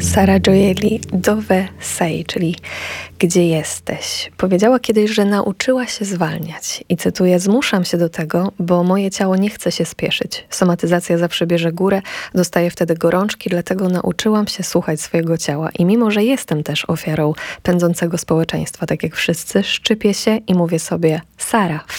Sara Gioeli, Dove sei, czyli gdzie jesteś? Powiedziała kiedyś, że nauczyła się zwalniać. I cytuję, zmuszam się do tego, bo moje ciało nie chce się spieszyć. Somatyzacja zawsze bierze górę, dostaję wtedy gorączki, dlatego nauczyłam się słuchać swojego ciała. I mimo, że jestem też ofiarą pędzącego społeczeństwa, tak jak wszyscy, szczypię się i mówię sobie, Sara,